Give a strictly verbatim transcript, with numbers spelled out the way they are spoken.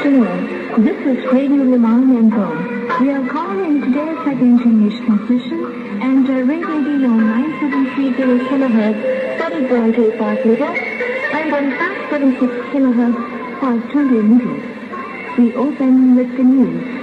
afternoon. This is Radio Le Mans Yangon. We are calling today's second English transmission and uh, radiating on nine seven three zero kilohertz, thirty point eight five meters, and on five seven six kilohertz, five twenty meters. We open with the news.